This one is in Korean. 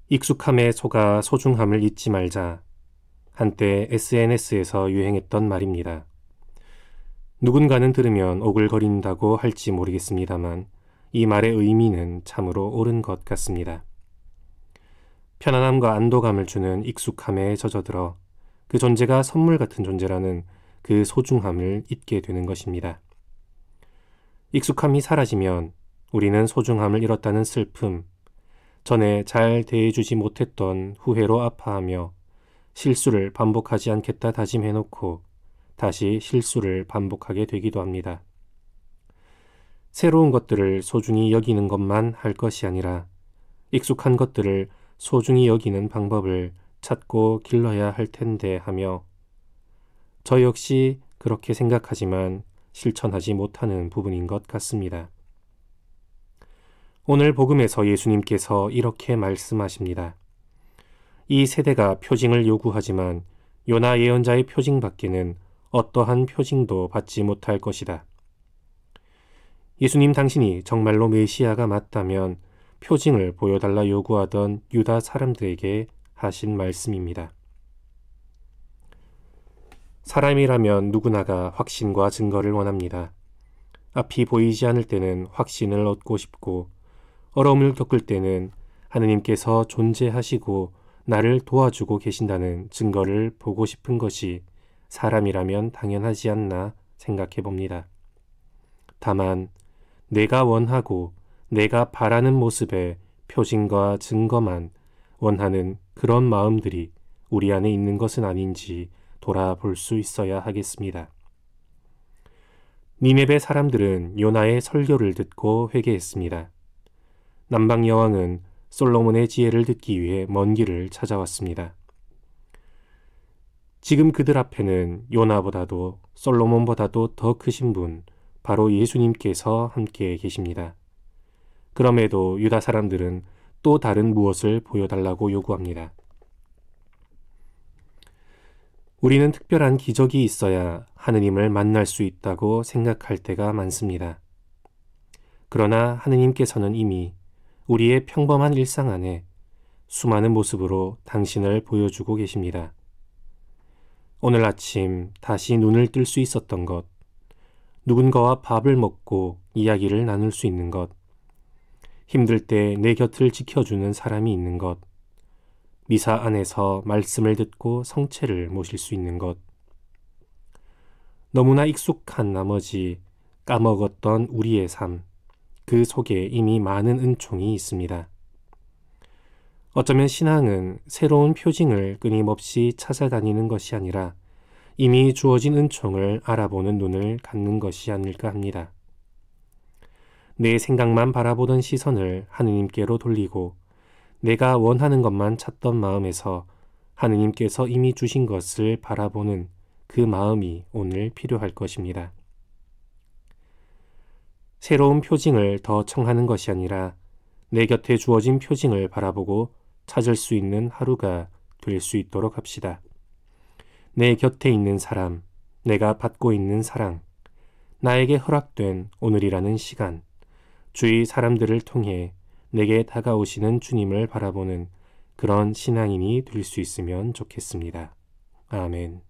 익숙함에 속아 소중함을 잊지 말자. 한때 SNS에서 유행했던 말입니다. 누군가는 들으면 오글거린다고 할지 모르겠습니다만 이 말의 의미는 참으로 옳은 것 같습니다. 편안함과 안도감을 주는 익숙함에 젖어들어 그 존재가 선물 같은 존재라는 그 소중함을 잊게 되는 것입니다. 익숙함이 사라지면 우리는 소중함을 잃었다는 슬픔, 전에 잘 대해주지 못했던 후회로 아파하며 실수를 반복하지 않겠다 다짐해놓고 다시 실수를 반복하게 되기도 합니다. 새로운 것들을 소중히 여기는 것만 할 것이 아니라 익숙한 것들을 소중히 여기는 방법을 찾고 길러야 할 텐데 하며 저 역시 그렇게 생각하지만 실천하지 못하는 부분인 것 같습니다. 오늘 복음에서 예수님께서 이렇게 말씀하십니다. 이 세대가 표징을 요구하지만 요나 예언자의 표징 밖에는 어떠한 표징도 받지 못할 것이다. 예수님 당신이 정말로 메시아가 맞다면 표징을 보여달라 요구하던 유다 사람들에게 하신 말씀입니다. 사람이라면 누구나가 확신과 증거를 원합니다. 앞이 보이지 않을 때는 확신을 얻고 싶고 어려움을 겪을 때는 하느님께서 존재하시고 나를 도와주고 계신다는 증거를 보고 싶은 것이 사람이라면 당연하지 않나 생각해 봅니다. 다만 내가 원하고 내가 바라는 모습의 표징과 증거만 원하는 그런 마음들이 우리 안에 있는 것은 아닌지 돌아볼 수 있어야 하겠습니다. 니네베 사람들은 요나의 설교를 듣고 회개했습니다. 남방 여왕은 솔로몬의 지혜를 듣기 위해 먼 길을 찾아왔습니다. 지금 그들 앞에는 요나보다도 솔로몬보다도 더 크신 분, 바로 예수님께서 함께 계십니다. 그럼에도 유다 사람들은 또 다른 무엇을 보여달라고 요구합니다. 우리는 특별한 기적이 있어야 하느님을 만날 수 있다고 생각할 때가 많습니다. 그러나 하느님께서는 이미 우리의 평범한 일상 안에 수많은 모습으로 당신을 보여주고 계십니다. 오늘 아침 다시 눈을 뜰 수 있었던 것, 누군가와 밥을 먹고 이야기를 나눌 수 있는 것, 힘들 때 내 곁을 지켜주는 사람이 있는 것, 미사 안에서 말씀을 듣고 성체를 모실 수 있는 것, 너무나 익숙한 나머지 까먹었던 우리의 삶, 그 속에 이미 많은 은총이 있습니다. 어쩌면 신앙은 새로운 표징을 끊임없이 찾아다니는 것이 아니라 이미 주어진 은총을 알아보는 눈을 갖는 것이 아닐까 합니다. 내 생각만 바라보던 시선을 하느님께로 돌리고 내가 원하는 것만 찾던 마음에서 하느님께서 이미 주신 것을 바라보는 그 마음이 오늘 필요할 것입니다. 새로운 표징을 더 청하는 것이 아니라 내 곁에 주어진 표징을 바라보고 찾을 수 있는 하루가 될 수 있도록 합시다. 내 곁에 있는 사람, 내가 받고 있는 사랑, 나에게 허락된 오늘이라는 시간, 주위 사람들을 통해 내게 다가오시는 주님을 바라보는 그런 신앙인이 될 수 있으면 좋겠습니다. 아멘.